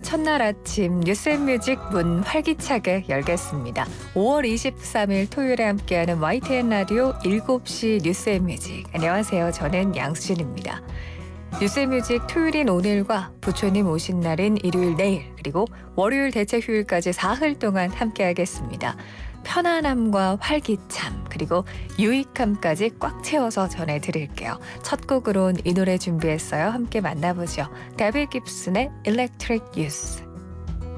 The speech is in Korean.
첫날 아침 뉴스앤뮤직 문 활기차게 열겠습니다. 5월 23일 토요일에 함께하는 YTN 라디오 7시 뉴스앤뮤직. 안녕하세요. 저는 양수진입니다. 뉴스앤뮤직 토요일인 오늘과 부처님 오신 날인 일요일 내일 그리고 월요일 대체 휴일까지 사흘 동안 함께하겠습니다. 편안함과 활기참 그리고 유익함까지 꽉 채워서 전해드릴게요. 첫 곡으론 이 노래 준비했어요. 함께 만나보죠. 데빌 깁슨의 Electric Youth.